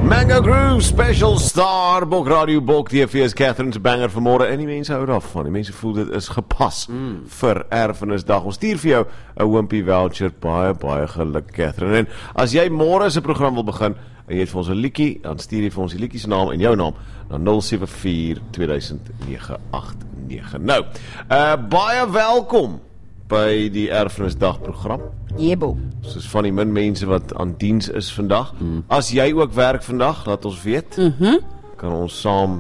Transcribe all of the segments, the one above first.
Mango Groove, Special Star, Bok Radio, Bok TV is Catherine's banger vanmorgen. En die mense hou daarvan. Die mense voel dit is gepas vir Erfenisdag. Ons stuur vir jou 'n Wimpy voucher. Baie geluk, Catherine. En as jy môre se program wil begin en jy het vir ons 'n liedjie, dan stuur jy vir ons die liedjie se naam en jou naam na 074 200989. Nou, baie welkom by die Erfenisdag program. Jebo. Soos van die min mense wat aan diens is vandag. As jy ook werk vandag, laat ons weet. Kan ons saam,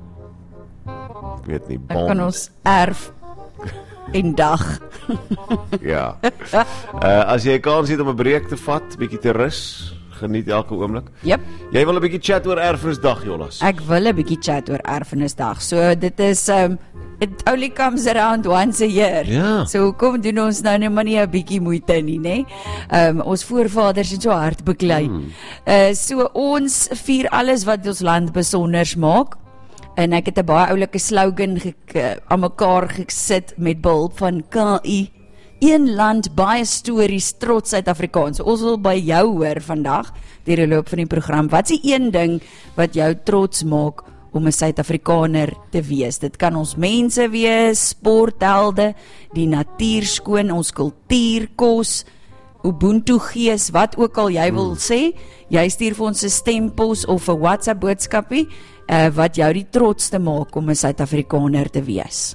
ek weet nie, bond. Kan ons erf en dag. Ja. As jy 'n kans het om 'n breek te vat, bietjie te rus, geniet elke oomblik. Yep. Jy wil 'n bietjie chat oor Erfenisdag, Jolas? Ek wil 'n bietjie chat oor Erfenisdag. So dit is it only comes around once a year. Ja. So kom doen ons nou net maar nie 'n bietjie moeite nie, nê? Ons voorvaders het so hard beklei. So ons vier alles wat ons land besonders maak. En ek het 'n baie oulike slogan aan mekaar gesit met behulp van KI. Een land, baie stories, trots Suid-Afrikaans. Ons wil by jou hoor vandag, deur die loop van die program. Wat is die een ding wat jou trots maak om 'n Suid-Afrikaner te wees? Dit kan ons mense wees, sporthelde, die natuur skoon, ons kultuur, kos, Ubuntu gees, wat ook al jy wil sê. Jy stuur vir ons 'n stempos of 'n WhatsApp boodskapie wat jou die trotste maak om 'n Suid-Afrikaner te wees.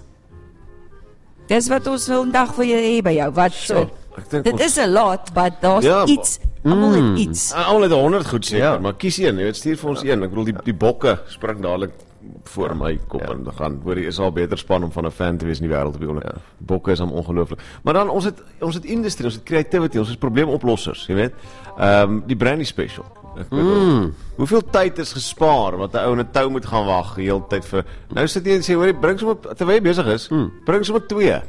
Dis wat ons vandag vir jou hê by jou. Wat so? Dit is 'n lot, but daar's iets. Almal het iets. Almal het 100 goed seker, maar kies een. Jy weet, stuur vir ons een. Ek bedoel die bokke spring dadelik voor my kop en dan gaan. Hoor, is al beter span om van 'n fan te wees in die wêreld op die oomblik. Bokke is ongelooflik. Maar dan ons het industrie, ons het creativity, ons is probleemoplossers, jy weet. Die brandy special. Ek bedoel, hoeveel tyd is gespaar wat 'n ou in 'n tou moet gaan wag die hele tyd vir. Nou sit jy en sê, hoor, bring sommer terwyl jy besig is, bring sommer 2.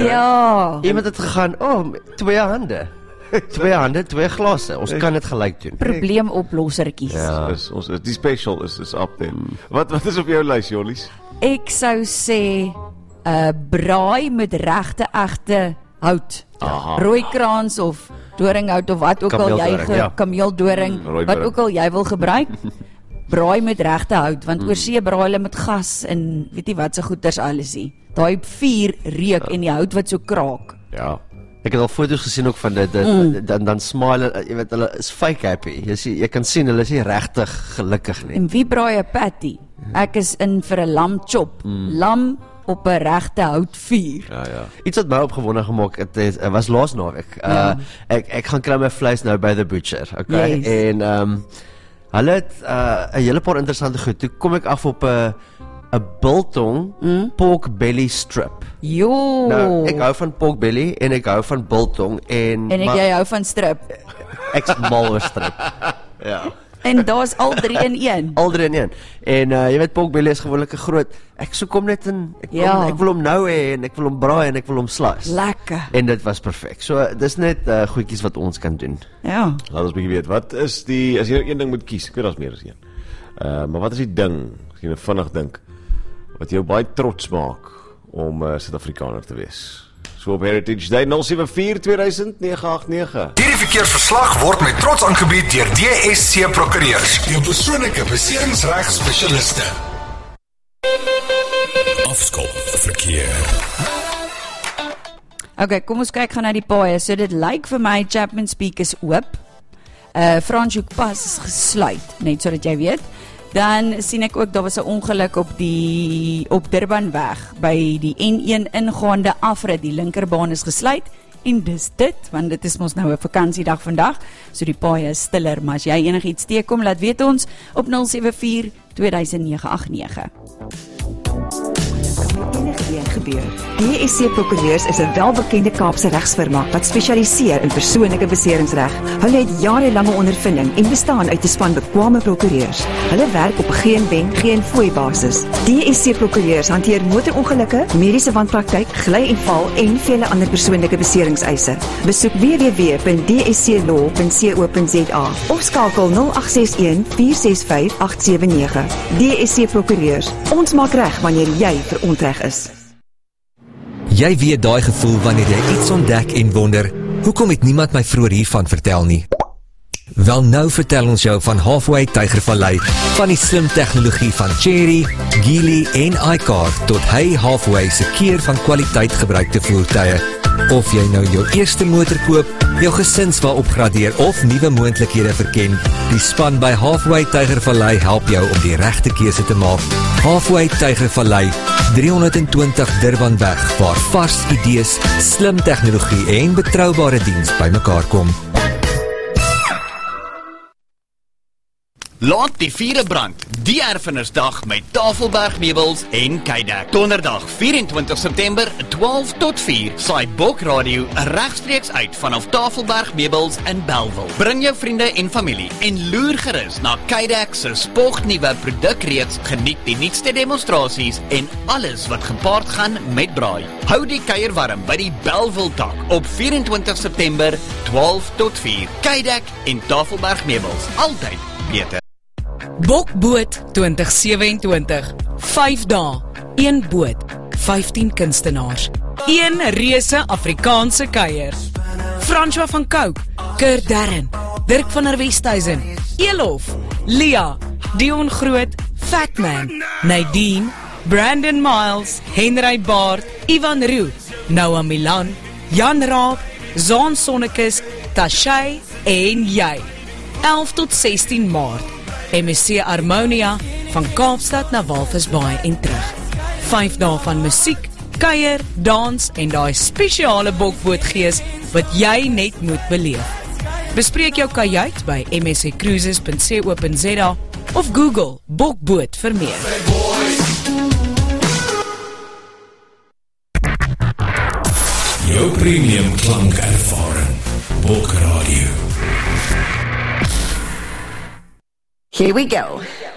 Ja. Iemand het gegaan, 2 hande. 2 hande, 2 glase. Ons kan dit gelyk doen. Probleemoplossertjies. Ja. Ons die special is up there. Wat is op jou lys, Jollies? Ek sou sê braai met regte egte hout. Rooikraans of doringhout of wat ook al jy kameeldoring, wat ook al jy wil gebruik. Braai met regte hout, want oorsee braai hulle met gas en weet jy wat se goeters alles nie. Daai vuur reuk en die hout wat so kraak. Ja. Ek het al foto's gesien ook van dit, dan smile, jy weet, hulle is fake happy. Jy kan sien, hulle is nie regtig gelukkig nie. En wie braai 'n patty? Ek is in vir 'n lam chop. Lam op 'n regte houtvuur. Ja. Iets wat my opgewonde gemaak het, was laas naweek. Ek gaan kry my vleis nou by the butcher, okay? Yes. En hulle het 'n hele paar interessante goed. Toe kom ek af op 'n biltong pork belly strip. Jo. Nou, ek hou van pork belly en ek hou van biltong en jy hou van strip. Ek's mal oor strip. Ja. En daar's al 3 in 1. Al 3 in 1. En jy weet pork belly is gewoonlik 'n groot. Ek soek hom net in ek wil hom nou hê en ek wil hom braai en ek wil hom slice. Lekker. En dit was perfek. So dis net goedjies wat ons kan doen. Ja. Laat ons bietjie weet, wat is as jy een ding moet kies, ek weet daar's meer as een. Maar wat is die ding, as jy nou vinnig dink, wat jou baie trots maak om Suid-Afrikaner te wees? So op Heritage Day 074 200989. Hierdie verkeersverslag word met trots aangebied deur DSC Prokureurs, jou persoonlike beseringsregspesialiste. Afskop verkeer. Okay, kom ons kyk gaan na die paaie. So dit lyk vir my Chapman Peak is oop. Franschhoek Pas is gesluit, net sodat jy weet. Dan sien ek ook daar was 'n ongeluk op Durbanweg by die N1 ingaande afrit. Die linkerbaan is gesluit en dis dit, want dit is mos nou 'n vakansiedag vandag. So die paaie is stiller, maar as jy enigiets teekom, laat weet ons op 074 200989. Gebeur. DSC Prokureurs is 'n welbekende Kaapse regsfirma wat spesialiseer in persoonlike beseringsreg. Hulle het jarelange ondervinding en bestaan uit 'n span bekwame prokureurs. Hulle werk op 'n geen wen, geen fooi basis. DSC Prokureurs hanteer motorongelukke, mediese wanpraktyk, gly en val en vele ander persoonlike beseringseise. Besoek www.dsclaw.co.za of skakel 0861 465 879. DSC Prokureurs. Ons maak reg wanneer jy verontreg is. Jy weet daai gevoel wanneer jy iets ontdek en wonder, hoekom het niemand my vroeër hiervan vertel nie? Wel nou vertel ons jou van Halfway Tygervallei, van die slim tegnologie van Chery, Geely en iCar tot hy Halfway se keer van kwaliteit gebruikte voertuie. Of jy nou jou eerste motor koop, jou gesinswa opgradeer of nuwe moontlikhede verken, die span by Halfway Tygervallei help jou om die regte keuse te maak. Halfway Tygervallei, 320 Durbanweg, waar vars idees, slim tegnologie en betroubare diens bymekaar kom. Laat die vierde brand, die erfenisdag met Tafelberg Meubels en Kydeck. Donderdag 24 September 12 tot 4 saai Bok Radio regstreeks uit vanaf Tafelberg Meubels in Bellville. Bring jou vriende en familie en loer gerus na Kydeck se spognuwe produkreeks, geniet die nuutste demonstrasies en alles wat gepaard gaan met braai. Hou die kuier warm by die Bellville tak op 24 September 12 tot 4. Kydeck en Tafelberg Meubels, altyd beter. Bokboot 2027, 5 dae, 1 boot, 15 kunstenaars, 1 reuse Afrikaanse kuier. François van Cooke, Kurt Darren, Dirk van der Westhuizen, Elof, Lia, Dion Groot, Fatman, Nadine, Brandon Miles, Henry Baard, Ivan Roo, Noah Milan, Jan Raab, Zaan Sonnekes, Tashay en jy. 11 tot 16 Maart. MSC Harmonia van Kaapstad na Walvisbaai en terug. 5 dae van musiek, kuier, dans en daai spesiale bokbootgees wat jy net moet beleef. Bespreek jou kajuit by msccruises.co.za of Google bokboot vir meer. Jou premium klankervaring. Bok Radio. Here we go.